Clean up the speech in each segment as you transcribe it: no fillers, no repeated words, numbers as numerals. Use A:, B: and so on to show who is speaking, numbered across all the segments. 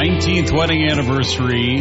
A: 19th wedding anniversary.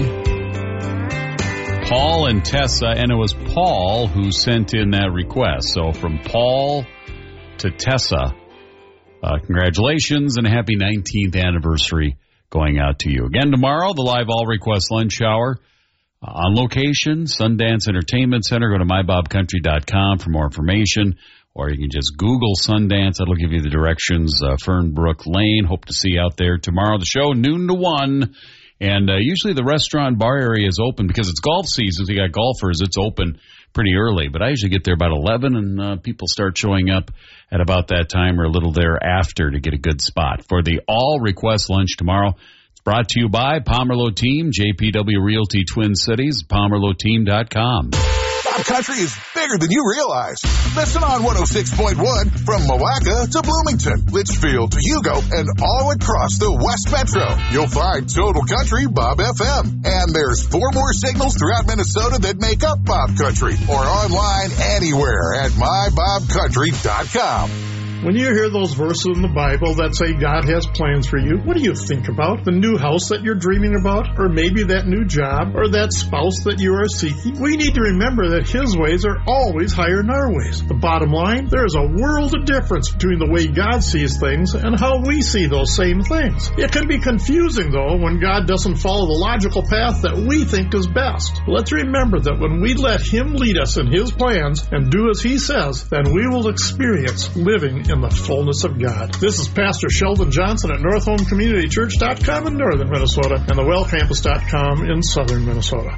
A: Paul and Tessa, and it was Paul who sent in that request. So from Paul to Tessa, congratulations and a happy 19th anniversary going out to you. Again tomorrow, the live all-request lunch hour on location, Sundance Entertainment Center. Go to mybobcountry.com for more information, or you can just Google Sundance. That'll give you the directions. Fernbrook Lane. Hope to see you out there tomorrow. The show, noon to 1. And usually the restaurant bar area is open because it's golf season. So you got golfers. It's open pretty early. But I usually get there about 11, and people start showing up at about that time or a little thereafter to get a good spot for the all-request lunch tomorrow. It's brought to you by Pomerleau Team, JPW Realty Twin Cities, PomerleauTeam.com.
B: Bob Country is bigger than you realize. Listen on 106.1 from Malacca to Bloomington, Litchfield to Hugo, and all across the West Metro. You'll find Total Country Bob FM. And there's 4 more signals throughout Minnesota that make up Bob Country, or online anywhere at mybobcountry.com.
C: When you hear those verses in the Bible that say God has plans for you, what do you think about? The new house that you're dreaming about? Or maybe that new job? Or that spouse that you are seeking? We need to remember that His ways are always higher than our ways. The bottom line, there is a world of difference between the way God sees things and how we see those same things. It can be confusing, though, when God doesn't follow the logical path that we think is best. Let's remember that when we let Him lead us in His plans and do as He says, then we will experience living in the fullness of God. This is Pastor Sheldon Johnson at NorthHomeCommunityChurch.com in northern Minnesota and thewellcampus.com in southern Minnesota.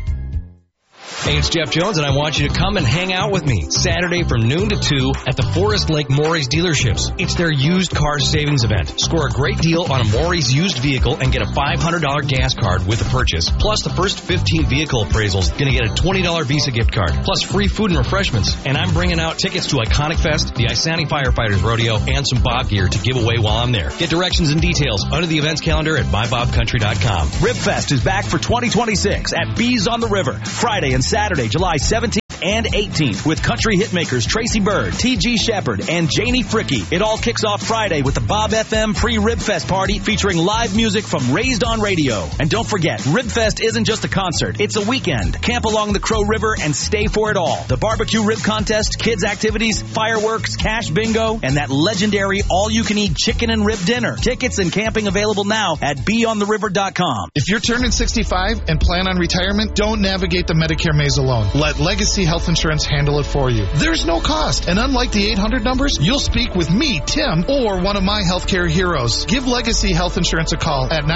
D: Hey, it's Jeff Jones, and I want you to come and hang out with me Saturday from noon to 2 at the Forest Lake Morey's dealerships. It's their used car savings event. Score a great deal on a Morey's used vehicle and get a $500 gas card with the purchase. Plus, the first 15 vehicle appraisals going to get a $20 Visa gift card. Plus, free food and refreshments. And I'm bringing out tickets to Iconic Fest, the Isani Firefighters Rodeo, and some Bob gear to give away while I'm there. Get directions and details under the events calendar at mybobcountry.com.
E: RibFest is back for 2026 at Bees on the River, Friday and Saturday, July 17th and 18th, with country hitmakers Tracy Bird, T.G. Shepherd, and Janie Fricke. It all kicks off Friday with the Bob FM pre-RibFest party featuring live music from Raised on Radio. And don't forget, RibFest isn't just a concert, it's a weekend. Camp along the Crow River and stay for it all. The barbecue rib contest, kids activities, fireworks, cash bingo, and that legendary all-you-can-eat chicken and rib dinner. Tickets and camping available now at BeyondTheRiver.com.
F: If you're turning 65 and plan on retirement, don't navigate the Medicare maze alone. Let Legacy Health Insurance handle it for you. There's no cost, and unlike the 800 numbers, you'll speak with me, Tim, or one of my healthcare heroes. Give Legacy Health Insurance a call at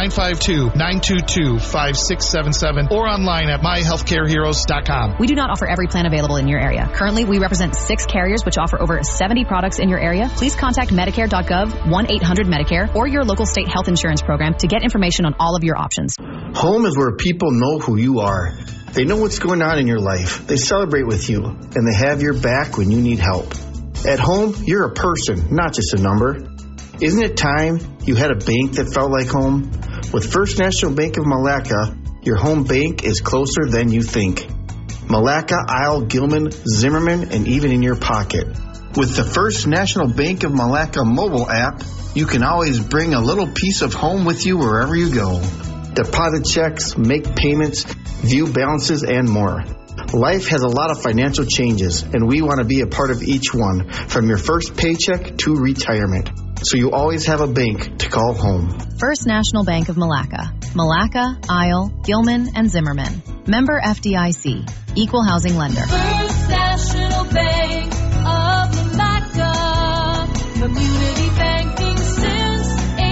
F: 952-922-5677 or online at myhealthcareheroes.com.
G: We do not offer every plan available in your area. Currently, we represent 6 carriers which offer over 70 products in your area. Please contact Medicare.gov, 1-800-MEDICARE, or your local state health insurance program to get information on all of your options.
H: Home is where people know who you are. They know what's going on in your life. They celebrate with you, and they have your back when you need help. At home, you're a person, not just a number. Isn't it time you had a bank that felt like home? With First National Bank of Malacca, your home bank is closer than you think. Malacca, Isle, Gilman, Zimmerman, and even in your pocket. With the First National Bank of Malacca mobile app, you can always bring a little piece of home with you wherever you go. Deposit checks, make payments, view balances, and more. Life has a lot of financial changes, and we want to be a part of each one, from your first paycheck to retirement. So you always have a bank to call home.
G: First National Bank of Malacca. Malacca, Isle, Gilman, and Zimmerman. Member FDIC. Equal housing lender.
I: First National Bank of Malacca. Community banking since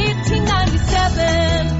I: 1897.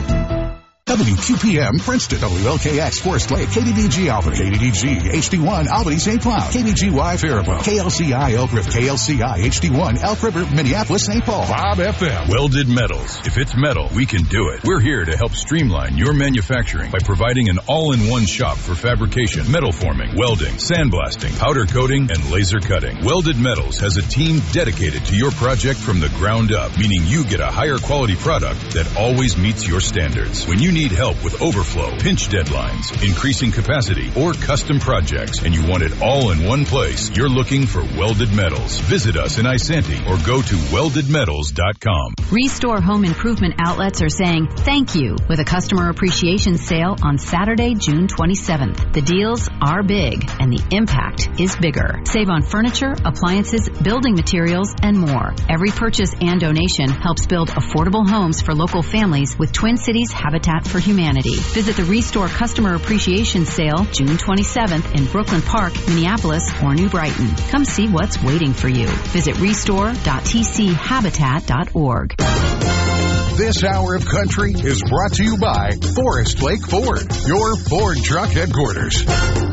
J: WQPM Princeton, WLKX Forest Lake, KDDG Albany, KDDG HD1 Albany St. Cloud, KBGY Faribault, KLCI Elk River, KLCI HD1 Elk River, Minneapolis St. Paul.
K: Bob FM. Welded Metals. If it's metal, we can do it. We're here to help streamline your manufacturing by providing an all-in-one shop for fabrication, metal forming, welding, sandblasting, powder coating, and laser cutting. Welded Metals has a team dedicated to your project from the ground up, meaning you get a higher quality product that always meets your standards. When you need need help with overflow, pinch deadlines, increasing capacity, or custom projects, and you want it all in one place, you're looking for Welded Metals. Visit us in Isanti or go to weldedmetals.com.
L: Restore Home Improvement outlets are saying thank you with a customer appreciation sale on Saturday, June 27th. The deals are big and the impact is bigger. Save on furniture, appliances, building materials, and more. Every purchase and donation helps build affordable homes for local families with Twin Cities Habitat for Humanity. Visit the Restore Customer Appreciation Sale June 27th in Brooklyn Park, Minneapolis, or New Brighton. Come see what's waiting for you. Visit restore.tchabitat.org.
B: This hour of country is brought to you by Forest Lake Ford, your Ford truck headquarters.